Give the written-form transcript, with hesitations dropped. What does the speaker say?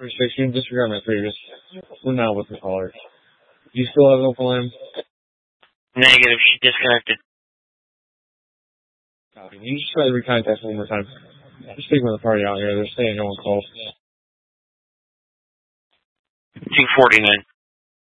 36, you can disregard my previous. We're now with the caller. Do you still have an open line? Negative, she disconnected. Copy. You just try to recontact one more time. Just taking the party out here. They're saying no one called. 249.